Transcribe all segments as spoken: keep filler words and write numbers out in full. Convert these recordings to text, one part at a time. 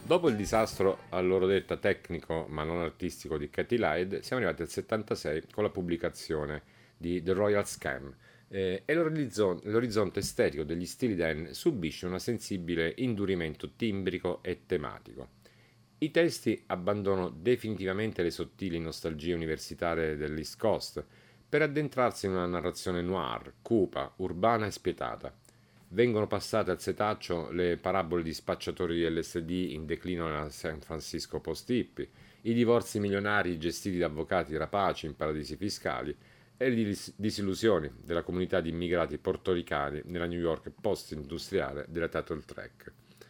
Dopo il disastro a loro detta tecnico ma non artistico di Katy Lied, siamo arrivati al settantasei con la pubblicazione di The Royal Scam eh, e l'orizzon- l'orizzonte estetico degli stili Dan subisce un sensibile indurimento timbrico e tematico. I testi abbandonano definitivamente le sottili nostalgie universitarie dell'East Coast per addentrarsi in una narrazione noir, cupa, urbana e spietata. Vengono passate al setaccio le parabole di spacciatori di L S D in declino nella San Francisco post-hippie, i divorzi milionari gestiti da avvocati rapaci in paradisi fiscali e le dis- disillusioni della comunità di immigrati portoricani nella New York post-industriale della title track.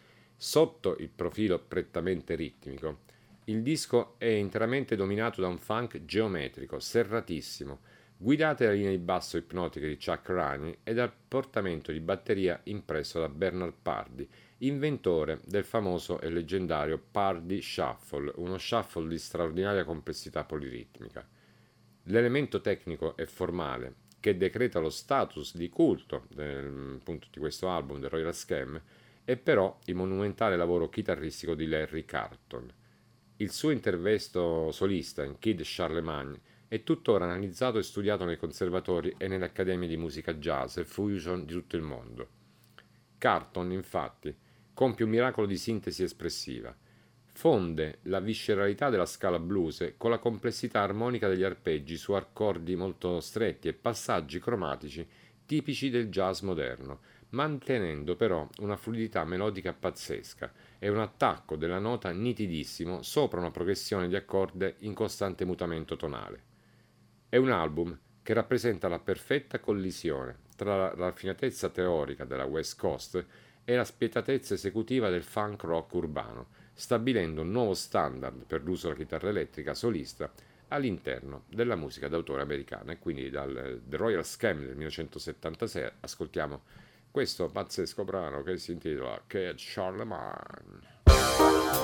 Sotto il profilo prettamente ritmico, il disco è interamente dominato da un funk geometrico, serratissimo, guidate dalle linee di basso ipnotiche di Chuck Rainey e dal portamento di batteria impresso da Bernard Pardee, inventore del famoso e leggendario Pardee Shuffle, uno shuffle di straordinaria complessità poliritmica. L'elemento tecnico e formale che decreta lo status di culto del, appunto, di questo album, del Royal Scam, è però il monumentale lavoro chitarristico di Larry Carlton. Il suo intervento solista in Kid Charlemagne è tuttora analizzato e studiato nei conservatori e nelle accademie di musica jazz e fusion di tutto il mondo. Carlton, infatti, compie un miracolo di sintesi espressiva. Fonde la visceralità della scala blues con la complessità armonica degli arpeggi su accordi molto stretti e passaggi cromatici tipici del jazz moderno, mantenendo però una fluidità melodica pazzesca e un attacco della nota nitidissimo sopra una progressione di accordi in costante mutamento tonale. È un album che rappresenta la perfetta collisione tra la raffinatezza teorica della West Coast e la spietatezza esecutiva del funk rock urbano, stabilendo un nuovo standard per l'uso della chitarra elettrica solista all'interno della musica d'autore americana. E quindi dal The Royal Scam del millenovecentosettantasei ascoltiamo questo pazzesco brano che si intitola Kid Charlemagne.